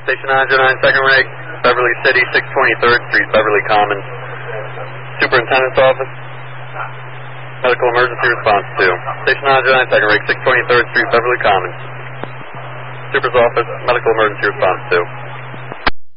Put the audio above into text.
Station 909, second rig, Beverly City, 623rd Street, Beverly Commons. Superintendent's office. Medical emergency response 2. Station 909, second rig, 623rd Street, Beverly Commons. Super's office, medical emergency response 2.